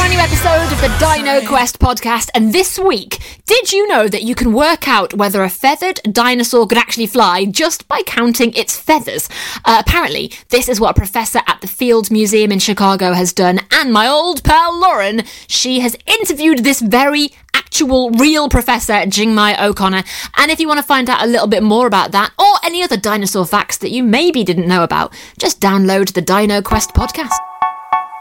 brand new episode of the Dino Quest podcast, and this week, did you know that you can work out whether a feathered dinosaur could actually fly just by counting its feathers? Apparently, this is what a professor at the Field Museum in Chicago has done, and my old pal Lauren, she has interviewed this very actual real professor, Jingmai O'Connor, and if you want to find out a little bit more about that, or any other dinosaur facts that you maybe didn't know about, just download the Dino Quest podcast.